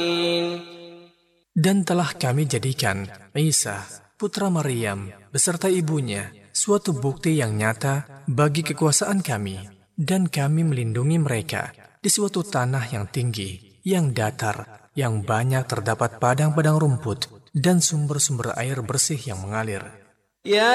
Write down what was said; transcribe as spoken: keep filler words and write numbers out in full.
Dan telah kami jadikan Isa, putra Maryam, beserta ibunya, suatu bukti yang nyata bagi kekuasaan kami, dan kami melindungi mereka di suatu tanah yang tinggi, yang datar, yang banyak terdapat padang-padang rumput, dan sumber-sumber air bersih yang mengalir.